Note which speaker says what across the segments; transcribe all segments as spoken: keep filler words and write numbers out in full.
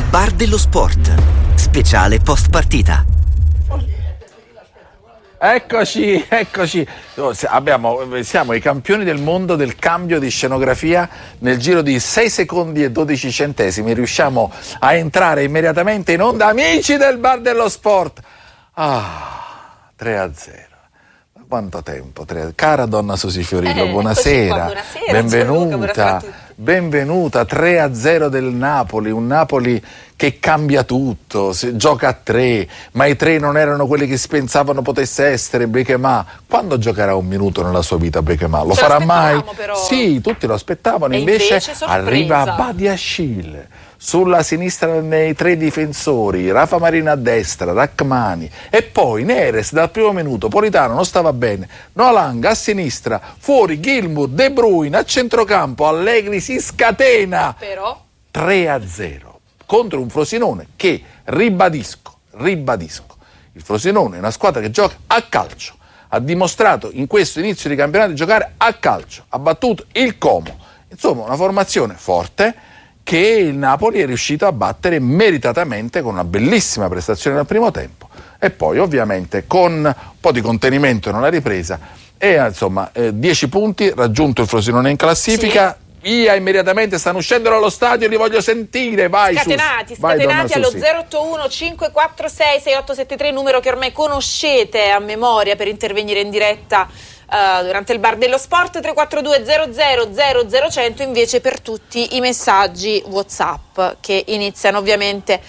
Speaker 1: Bar dello Sport, speciale post partita.
Speaker 2: Eccoci, eccoci. Abbiamo, siamo i campioni del mondo del cambio di scenografia nel giro di sei secondi e dodici centesimi. Riusciamo a entrare immediatamente in onda. Amici del Bar dello Sport. Ah, tre a zero. Quanto tempo? Tre... Cara donna Susi Fiorillo,
Speaker 3: eh,
Speaker 2: buonasera.
Speaker 3: Qua, buonasera.
Speaker 2: Benvenuta. Benvenuta. tre a zero del Napoli, un Napoli che cambia tutto, si gioca a tre, ma i tre non erano quelli che si pensavano potesse essere Bechemà. Quando giocherà un minuto nella sua vita Bechemà? Lo
Speaker 3: Ce
Speaker 2: farà mai?
Speaker 3: Però...
Speaker 2: Sì, tutti lo aspettavano,
Speaker 3: e
Speaker 2: invece,
Speaker 3: invece
Speaker 2: arriva Badiashile. Sulla sinistra nei tre difensori, Rafa Marino a destra, Rachmani e poi Neres dal primo minuto, Politano non stava bene, Noalanga a sinistra, fuori Gilmour, De Bruyne a centrocampo, Allegri si scatena.
Speaker 3: Però
Speaker 2: tre a zero contro un Frosinone che, ribadisco, ribadisco, il Frosinone è una squadra che gioca a calcio, ha dimostrato in questo inizio di campionato di giocare a calcio, ha battuto il Como, insomma una formazione forte che il Napoli è riuscito a battere meritatamente con una bellissima prestazione nel primo tempo e poi ovviamente con un po' di contenimento nella ripresa e insomma dieci punti, raggiunto il Frosinone in classifica. Sì. Via immediatamente, stanno uscendo dallo stadio, li voglio sentire, vai
Speaker 3: scatenati,
Speaker 2: Susi. Vai,
Speaker 3: scatenati allo zero otto uno cinque quattro sei sei otto sette tre, numero che ormai conoscete a memoria per intervenire in diretta uh, durante il Bar dello Sport. Tre quattro due zero zero zero zero cento invece per tutti i messaggi WhatsApp che iniziano ovviamente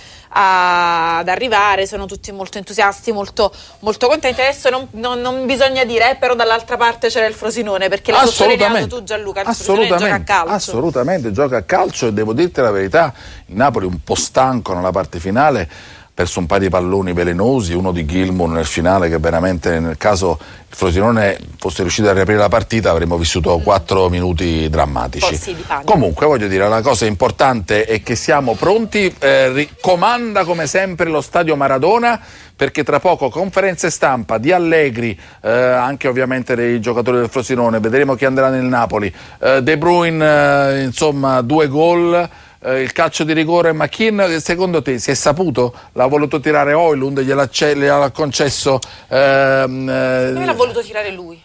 Speaker 3: ad arrivare, sono tutti molto entusiasti, molto, molto contenti. Adesso non, non, non bisogna dire, eh, però dall'altra parte c'era il Frosinone, perché l'hai sottolineato tu, Gianluca, il Frosinone gioca a calcio.
Speaker 2: Assolutamente, gioca a calcio e devo dirti la verità, il Napoli un po' stanco nella parte finale, perso un paio di palloni velenosi, uno di Gilmour nel finale che veramente, nel caso il Frosinone fosse riuscito a riaprire la partita, avremmo vissuto quattro mm. minuti drammatici.
Speaker 3: Sì,
Speaker 2: comunque voglio dire, la cosa importante è che siamo pronti, eh, comanda come sempre lo stadio Maradona, perché tra poco conferenze stampa di Allegri, eh, anche ovviamente dei giocatori del Frosinone, vedremo chi andrà nel Napoli, eh, De Bruyne, eh, insomma due gol. Eh, il calcio di rigore, ma chi secondo te si è saputo? L'ha voluto tirare Højlund, gliel'ha, gliel'ha concesso ehm, eh,
Speaker 3: dove l'ha voluto tirare lui?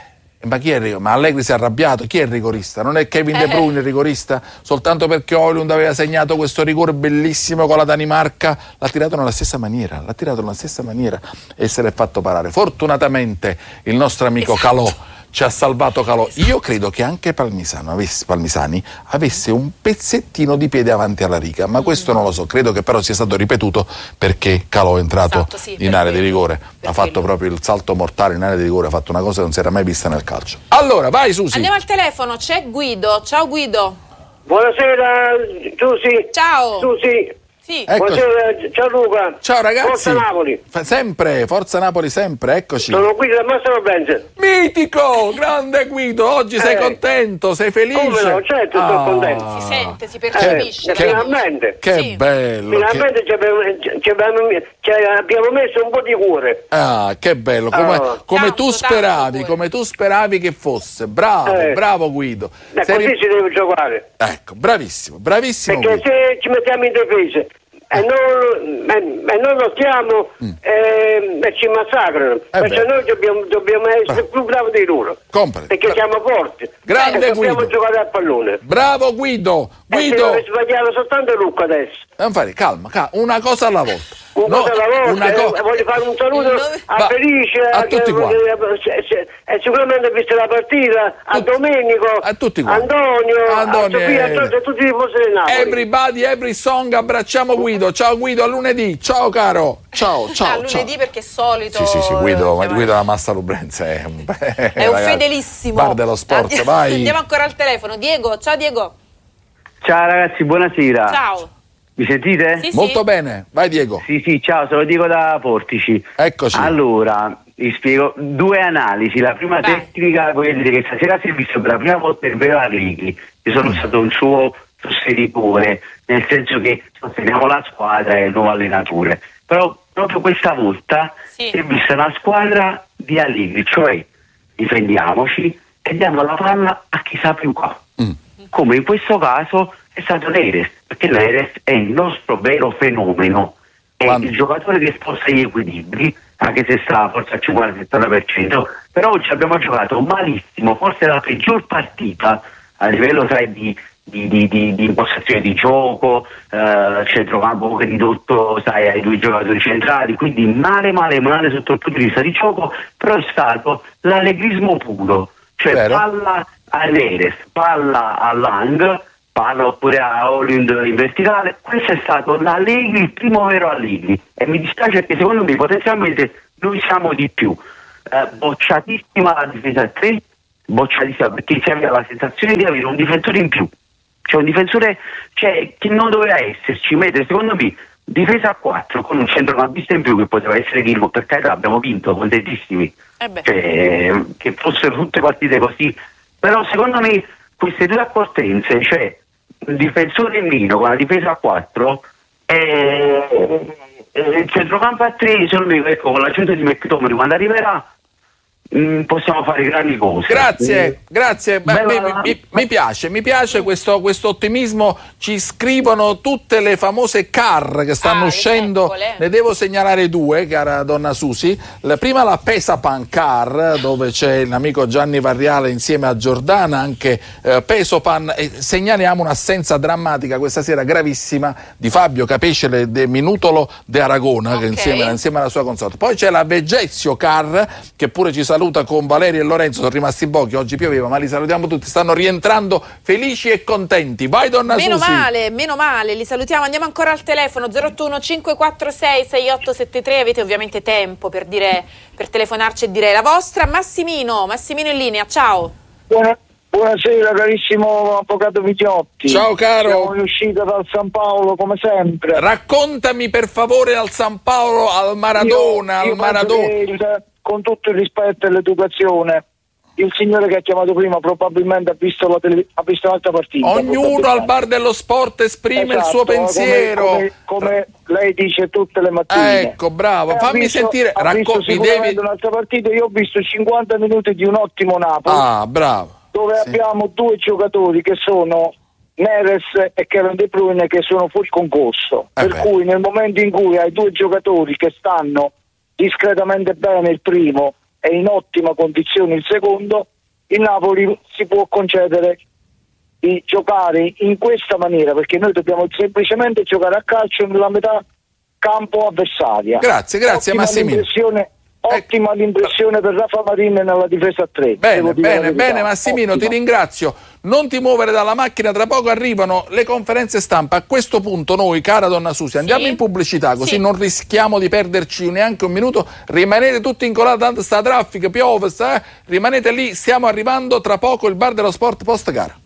Speaker 2: Ma chi è il ma Allegri si è arrabbiato, chi è il rigorista? Non è Kevin De Bruyne il rigorista? Soltanto perché Højlund aveva segnato questo rigore bellissimo con la Danimarca, l'ha tirato nella stessa maniera, l'ha tirato nella stessa maniera e se l'è fatto parare. Fortunatamente il nostro amico esatto. Calò ci ha salvato Calò. Io credo che anche Palmisano avesse, Palmisani avesse un pezzettino di piede avanti alla riga, ma questo non lo so, credo che però sia stato ripetuto perché Calò è entrato esatto, sì, in area di rigore, ha fatto proprio il salto mortale in area di rigore, ha fatto una cosa che non si era mai vista nel calcio. Allora, vai Susi.
Speaker 3: Andiamo al telefono, c'è Guido. Ciao Guido.
Speaker 4: Buonasera Susi.
Speaker 3: Ciao.
Speaker 4: Susi.
Speaker 3: Sì.
Speaker 4: Buonasera, ciao Luca.
Speaker 2: Ciao ragazzi.
Speaker 4: Forza Napoli.
Speaker 2: F- sempre, Forza Napoli sempre, eccoci.
Speaker 4: Sono Guido da Massimo Benze.
Speaker 2: Mitico, grande Guido, oggi sei eh. contento, sei felice?
Speaker 4: Come no, certo,
Speaker 2: ah.
Speaker 4: sto contento.
Speaker 3: Si sente, si percepisce.
Speaker 4: Eh, finalmente.
Speaker 2: Che
Speaker 3: sì.
Speaker 2: bello.
Speaker 4: Finalmente
Speaker 2: che...
Speaker 4: ci, abbiamo, ci, abbiamo, ci abbiamo messo un po' di cuore.
Speaker 2: Ah, che bello, come,
Speaker 4: oh.
Speaker 2: come
Speaker 3: tanto,
Speaker 2: tu speravi,
Speaker 3: tanto
Speaker 2: come tu speravi che fosse. Bravo,
Speaker 4: eh.
Speaker 2: bravo Guido.
Speaker 4: Eh, così ri... si deve giocare.
Speaker 2: Ecco, bravissimo, bravissimo.
Speaker 4: Perché
Speaker 2: Guido.
Speaker 4: se ci mettiamo in difesa e non, e, e non lottiamo mm. e, e ci massacrano, eh perciò beh. noi dobbiamo, dobbiamo essere beh. più bravi di loro.
Speaker 2: Compre.
Speaker 4: Perché Bra- siamo forti.
Speaker 2: Grande
Speaker 4: e
Speaker 2: Guido.
Speaker 4: dobbiamo giocare a pallone.
Speaker 2: Bravo Guido. Guido.
Speaker 4: E sbagliato soltanto Luca adesso.
Speaker 2: Non fare, calma, calma, una cosa alla volta.
Speaker 4: Una
Speaker 2: no,
Speaker 4: cosa alla volta,
Speaker 2: una co-
Speaker 4: eh, voglio fare un saluto a
Speaker 2: Va,
Speaker 4: Felice,
Speaker 2: a,
Speaker 4: a
Speaker 2: tutti quanti.
Speaker 4: E sicuramente visto la partita, a
Speaker 2: Tutti,
Speaker 4: Domenico,
Speaker 2: a tutti quanti.
Speaker 4: Antonio,
Speaker 2: Antonio,
Speaker 4: a Sofia, a, a tutti i tifosi del Napoli.
Speaker 2: Everybody, every song, abbracciamo Guido. Ciao Guido, a lunedì. Ciao caro. Ciao, ciao.
Speaker 3: A lunedì
Speaker 2: ciao.
Speaker 3: perché è solito.
Speaker 2: Sì, sì, sì, Guido, eh, Guido la Massa Lubrenza è un,
Speaker 3: è un
Speaker 2: ragazzi,
Speaker 3: fedelissimo.
Speaker 2: Bar dello Sport,
Speaker 3: Andiamo,
Speaker 2: vai.
Speaker 3: Andiamo ancora al telefono. Diego, ciao Diego.
Speaker 5: Ciao ragazzi, buonasera.
Speaker 3: Ciao.
Speaker 5: Mi sentite?
Speaker 3: Sì,
Speaker 2: Molto
Speaker 3: sì.
Speaker 2: bene, vai Diego.
Speaker 5: Sì, sì, ciao, se lo dico da Portici.
Speaker 2: Eccoci.
Speaker 5: Allora, vi spiego due analisi. La prima vai. Tecnica, voglio dire che stasera si è visto per la prima volta il vero Allegri. Io sono mm. stato un suo sostenitore, nel senso che sosteniamo la squadra e il nuovo allenatore. Però proprio questa volta
Speaker 3: sì.
Speaker 5: si è vista una squadra di Allegri, cioè difendiamoci e diamo la palla a chi sa più qua. Mm. Come in questo caso è stato Neres, perché Neres è il nostro vero fenomeno, è Quando? il giocatore che sposta gli equilibri, anche se sta forse al cinquanta settanta per cento, però oggi abbiamo giocato malissimo, forse la peggior partita a livello sai, di, di, di, di, di impostazione di gioco, eh, centrocampo ridotto sai, ai due giocatori centrali, quindi male male male sotto il punto di vista di gioco, però è stato l'allegrismo puro, cioè Vero. palla a Neres, palla a Lang, palla oppure a Holland in verticale. Questo è stato l'Allegri, il primo vero Allegri, e mi dispiace perché secondo me potenzialmente noi siamo di più. Eh, bocciatissima la difesa a tre, bocciatissima perché si aveva la sensazione di avere un difensore in più, cioè un difensore cioè, che non doveva esserci, mentre secondo me difesa a quattro con un centrocampista in più che poteva essere Chilmo, per carità abbiamo vinto, contentissimi, eh cioè, che fossero tutte partite così, però secondo me queste due accortenze, cioè il difensore in meno con la difesa a quattro e il centrocampo a tre, secondo me ecco, con l'aggiunta di McTominay quando arriverà mh, possiamo fare grandi cose.
Speaker 2: Grazie,
Speaker 5: eh,
Speaker 2: grazie. Beh, mi, mi, mi piace, mi piace questo, questo ottimismo. Ci scrivono tutte le famose car che stanno ah, uscendo. Ne devo segnalare due, cara donna Susi. La prima la Pesapan Car, dove c'è l'amico Gianni Varriale insieme a Giordana, anche eh, Pesopan, e segnaliamo un'assenza drammatica questa sera gravissima di Fabio Capecele de Minutolo de Aragona, okay. che insieme, insieme alla sua consorte. Poi c'è la Vegezio Car, che pure ci saluta con Valerio e Lorenzo, sono rimasti in pochi, oggi pioveva, ma li salutiamo tutti, stanno rientrando felici e contenti. Vai donna
Speaker 3: meno
Speaker 2: Susi.
Speaker 3: Meno male, meno male, li salutiamo, andiamo ancora al telefono zero otto uno cinque quattro sei sei otto sette tre, avete ovviamente tempo per dire, per telefonarci e dire la vostra. Massimino, Massimino in linea, ciao.
Speaker 6: Buona, buonasera carissimo avvocato Vitiotti.
Speaker 2: Ciao caro.
Speaker 6: Siamo in uscita dal San Paolo come sempre.
Speaker 2: Raccontami per favore al San Paolo, al Maradona, io, io al Maradona.
Speaker 6: Il, con tutto il rispetto e l'educazione, il signore che ha chiamato prima probabilmente ha visto la tele, ha visto l'altra partita.
Speaker 2: Ognuno al bar dello sport esprime esatto, il suo pensiero.
Speaker 6: Come, come, come lei dice tutte le mattine.
Speaker 2: Ecco, bravo,
Speaker 6: eh,
Speaker 2: fammi
Speaker 6: visto,
Speaker 2: sentire.
Speaker 6: Ha visto sicuramente devi... un'altra partita. Io ho visto cinquanta minuti di un ottimo Napoli.
Speaker 2: Ah, bravo.
Speaker 6: Dove sì. abbiamo due giocatori che sono Neres e Kevin De Bruyne che sono fuori concorso. Eh per beh. cui nel momento in cui hai due giocatori che stanno discretamente bene il primo e in ottima condizione il secondo, il Napoli si può concedere di giocare in questa maniera, perché noi dobbiamo semplicemente giocare a calcio nella metà campo avversaria.
Speaker 2: Grazie, grazie
Speaker 6: ottima
Speaker 2: Massimino.
Speaker 6: L'impressione, ottima eh. l'impressione per Rafa Marin nella difesa a tre.
Speaker 2: Bene, bene, bene Massimino, ottima. Ti ringrazio. Non ti muovere dalla macchina, tra poco arrivano le conferenze stampa. A questo punto noi, cara donna Susi, andiamo sì. in pubblicità, così sì. non rischiamo di perderci neanche un minuto. Rimanete tutti incollati, tanto sta traffico, piove, sta, eh? rimanete lì, stiamo arrivando tra poco, il bar dello sport post gara.